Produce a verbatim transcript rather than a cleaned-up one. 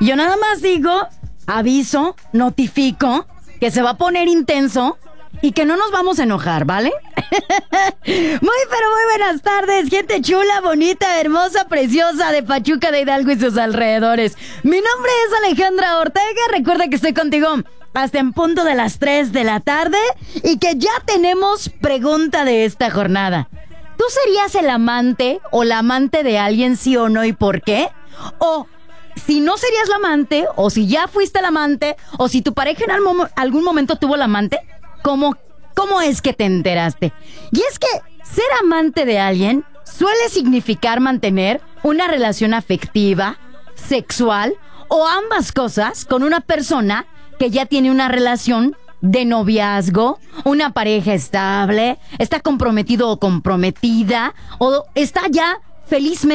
Yo nada más digo, aviso, notifico que se va a poner intenso y que no nos vamos a enojar, ¿vale? Muy, pero muy buenas tardes, gente chula, bonita, hermosa, preciosa de Pachuca de Hidalgo y sus alrededores. Mi nombre es Alejandra Ortega, recuerda que estoy contigo hasta en punto de las tres de la tarde y que ya tenemos pregunta de esta jornada. ¿Tú serías el amante o la amante de alguien, sí o no, y por qué? O si no serías la amante, o si ya fuiste la amante, o si tu pareja en algún, algún momento tuvo la amante, ¿cómo, ¿cómo es que te enteraste? Y es que ser amante de alguien suele significar mantener una relación afectiva, sexual, o ambas cosas con una persona que ya tiene una relación de noviazgo, una pareja estable, está comprometido o comprometida, o está ya felizmente